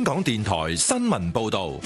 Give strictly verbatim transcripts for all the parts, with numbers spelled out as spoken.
港電台新聞報道。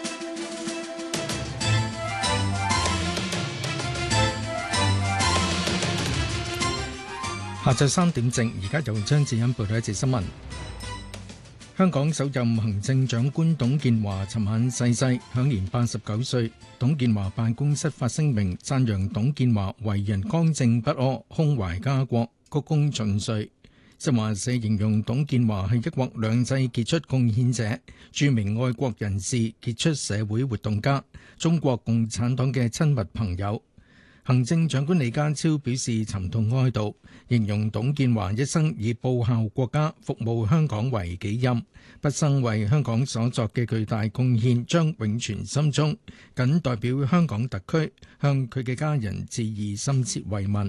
下晝三點正，而家由張志欣報道一節新聞。香港首任行政長官董建華尋晚逝世，享年八十九歲。董建華辦公室發聲明讚揚董建華為人剛正不阿，胸懷家國，鞠躬盡瘁。新華社形容董建華係一國兩制傑出貢獻者、著名愛國人士、傑出社會活動家、中國共產黨嘅親密朋友。行政長官李家超表示沉痛哀悼，形容董建華一生以報效國家、服務香港為己任，畢生為香港所作嘅巨大貢獻將永存心中，謹代表香港特區向佢嘅家人致以深切慰問。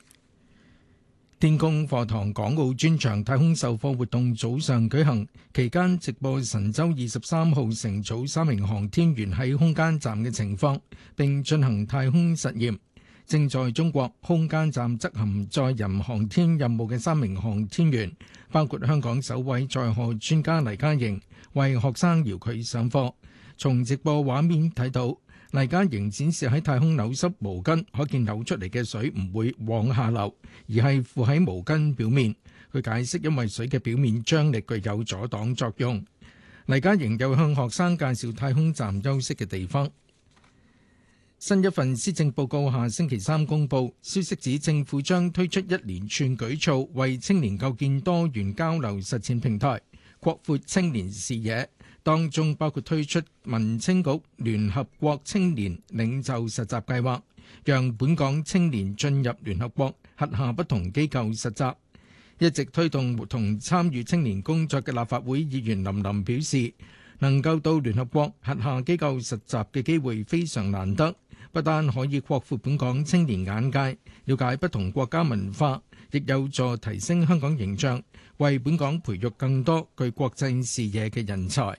天宮課堂港澳專場太空授課活動早上舉行，期間直播神舟二十三號乘組三名航天員喺空間站嘅情況，並進行太空實驗。正在中國空間站執行載人航天任務嘅三名航天員，包括香港首位載荷專家黎嘉瑩，為學生遙距上課。從直播畫面睇到，黎嘉瑩展示喺太空扭濕毛巾，可見扭出嚟嘅水唔會往下流，而係附喺毛巾表面。佢解釋因為水嘅表面張力具有阻擋作用。黎嘉瑩又向學生介紹太空站休息嘅地方。新一份施政報告下星期三公佈，消息指政府將推出一連串舉措，為青年構建多元交流實踐平台，擴闊青年視野。當中包括推出民青局聯合國青年領袖實習計劃，讓本港青年進入聯合國轄下不同機構實習。一直推動同參與青年工作嘅立法會議員林琳表示，能夠到聯合國轄下機構實習嘅機會非常難得。不但可以擴闊本港青年眼界，了解不同國家文化，亦有助提升香港形象，為本港培育更多具國際視野嘅人才。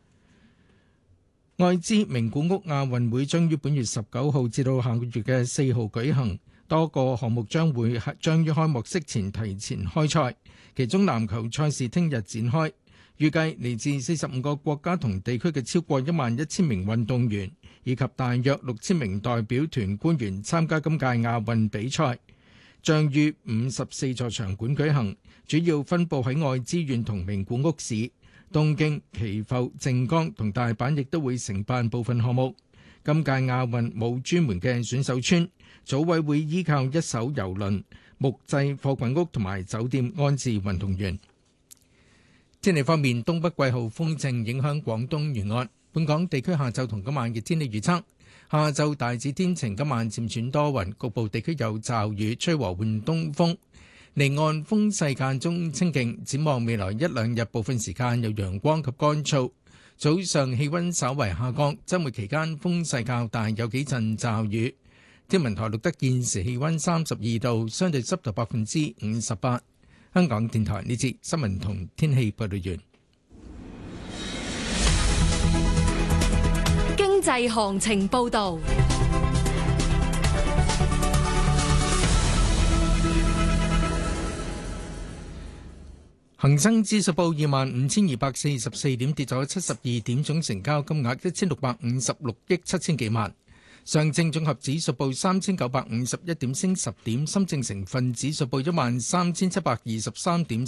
愛知名古屋亞運會將於本月十九號至到下個月嘅四號舉行，多個項目將會將於開幕式前提前開賽，其中籃球賽事聽日展開。預計嚟自四十五個國家同地區嘅超過一萬一千名運動員，以及大約六千名代表團官員參加今屆亞運比賽，將於五十四座場館舉行，主要分佈喺愛知縣同名古屋市。東京、岐阜、靜岡同大阪亦都會承辦部分項目。今屆亞運冇專門嘅選手村，組委會依靠一艘郵輪、木製貨櫃屋同埋酒店安置運動員。天氣方面，東北季候風正影響廣東沿岸。本港地區下晝同今晚嘅天氣預測：下晝大致天晴，今晚漸轉多雲，局部地區有驟雨，吹和緩東風。離岸風勢間中清勁。展望未來一兩日，部分時間有陽光及乾燥。早上氣溫稍為下降，週末期間風勢較大，有幾陣驟雨。天文台錄得現時氣溫三十二度，相對濕度百分之五十八。香港電台呢節新聞同天氣報道完。 經濟行情報道。 恒生指數報二萬五千二百四十四點，跌咗七十二點，總成交金額一千六百五十六億七千幾萬。上證綜合指數報三千九百五十一點，升十點。深證成分指數報一萬三千七百二十三點。